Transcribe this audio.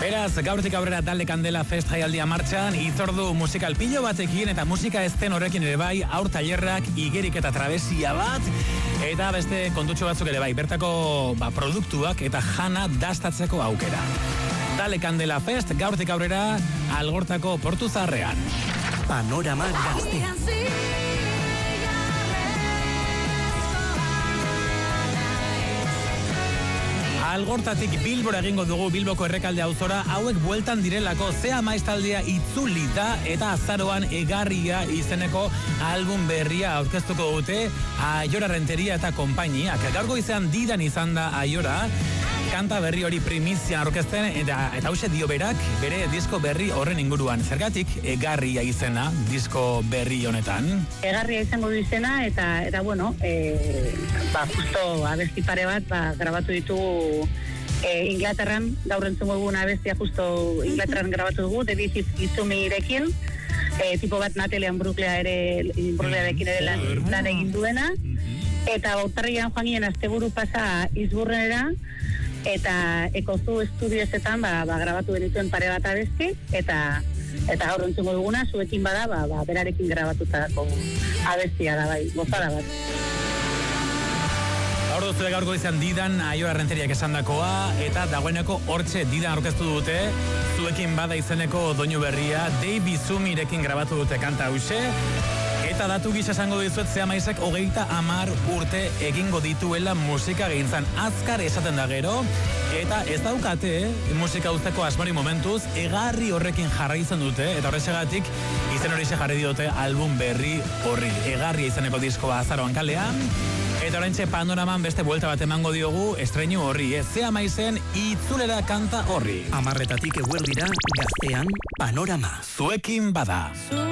Beraz, gaurtik aurrera Talde Kandela Fest jaialdia martxan, hitzordu musikal pilo batekin eta musika ezten horrekin ere bai, aur tailerrak, igerik eta trabesia bat, eta beste kontutxo batzuk ere bai, bertako produktuak eta jana dastatzeko aukera. Talde Kandela Fest, gaurtik aurrera, Algortako Portu Zaharrean. Panorama Gaztea. Algortatik Bilbora egingo dugu Bilboko errekalde auzora, hauek bueltan direlako Zea Maiztaldea itzuli da eta azaroan Egarria izeneko album berria aurkeztuko dute Aiora Renteria eta konpainiak. Gaurko izan didan izan da Aiora, kanta berri hori primizia aurkezten eta hause dio berak bere disko berri horren inguruan. Zergatik Egarria izena disko berri honetan? Egarria izango du izena eta bueno, justo abesti pare bat grabatu ditugu Inglaterran, gaur entzungo dugun abestia justo Inglaterran grabatu dugu, The Beat Is To Me-rekin, tipo bat Natalia Bruglearekin ere lan egin duena, eta urtarrilean joan ginen asteburu pasa Izburrenera, eta Ekozu Estudiosetan grabatu genituen pare bat abesti, eta gaur entzungo duguna, zuekin bada, berarekin grabatutako abestia da bai, gozada bat. Gaur duzue gaurko izan didan Aiora Renteriak esandakoa, eta dagoeneko hortxe didan aurkeztu dute, zuekin bada izeneko doinu berria, Dave Zumirekin grabatu dute kanta hause, eta datu gisa esango dizuet Zea Maizek 30 urte egingo dituela musika gintzan. Azkar esaten da gero, eta ez daukate musika uzteko asmari momentuz, Egarri horrekin jarraitzen dute, eta horrexegatik izen hori jarri diote album berri horri. Egarria izeneko diskoa azaroan kalean, eta oraintxe Panoraman beste buelta bat emango diogu estreinu horri, Zea Maizen itzulera kanta horri. 10:00 eguerdira Gaztean Panorama. Zuekin bada.